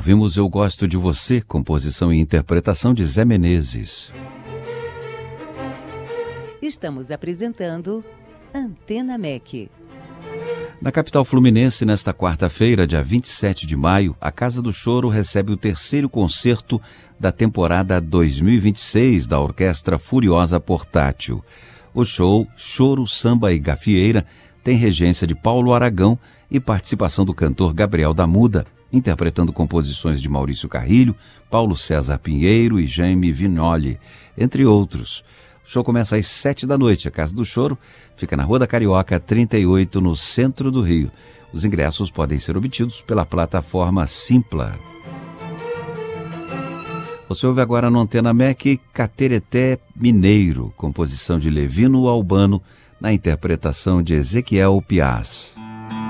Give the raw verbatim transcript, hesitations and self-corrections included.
ouvimos Eu Gosto de Você, composição e interpretação de Zé Menezes. Estamos apresentando Antena M E C. Na capital fluminense, nesta quarta-feira, dia vinte e sete de maio, a Casa do Choro recebe o terceiro concerto da temporada dois mil e vinte e seis da Orquestra Furiosa Portátil. O show Choro, Samba e Gafieira tem regência de Paulo Aragão e participação do cantor Gabriel da Muda, interpretando composições de Maurício Carrilho, Paulo César Pinheiro e Jaime Vignoli, entre outros. O show começa às sete da noite. A Casa do Choro fica na Rua da Carioca, trinta e oito, no centro do Rio. Os ingressos podem ser obtidos pela plataforma Simpla. Você ouve agora no Antena M E C Catereté Mineiro, composição de Levino Albano, na interpretação de Ezequiel Piaz.